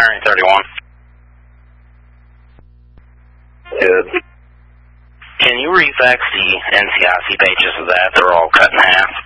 Area 31. Good. Can you refax the NCIC pages of that? They're all cut in half.